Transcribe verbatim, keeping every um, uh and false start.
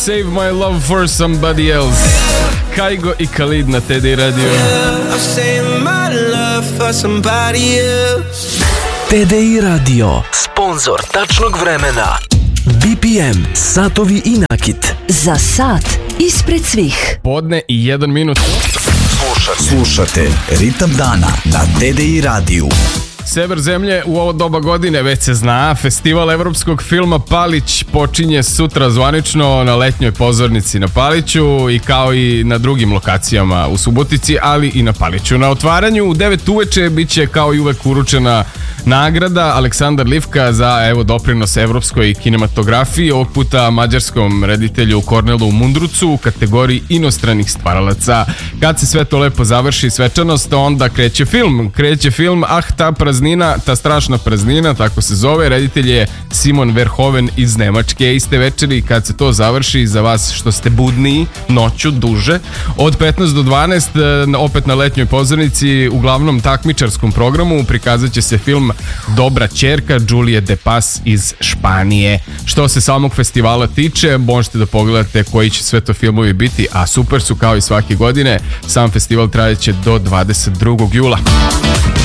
Save My Love For Somebody Else. Kaigo i Khalid na T D I Radio. T D I Radio, sponzor tačnog vremena. B P M, satovi i nakit. Za sat ispred svih. Podne i jedan minut. Slušate, slušate Ritam dana na T D I radiju. Sever zemlje u ovo doba godine već se zna. Festival evropskog filma Palić počinje sutra zvanično na letnjoj pozornici na Paliću i kao i na drugim lokacijama u Subotici, ali i na Paliću. Na otvaranju u devet uveče bit će kao i uvek uručena nagrada Aleksandar Livka za evo doprinos evropskoj kinematografiji, ovog puta mađarskom reditelju Kornelu Mundrucu u kategoriji inostranih stvaralaca. Kad se sve to lepo završi svečanost, onda kreće film. Kreće film Ah, ta praznina, ta strašna praznina, tako se zove. Reditelj je Simon Verhoeven iz Nemačke. Iste večeri kad se to završi, za vas što ste budniji, noću duže, od petnaest do dvanaest, opet na letnjoj pozornici u glavnom takmičarskom programu prikazat će se film Dobra ćerka Julie de Pas iz Španije. Što se samog festivala tiče, možete da pogledate koji će sve to filmovi biti, a super su kao i svake godine. Sam festival trajeće do dvadeset drugog jula.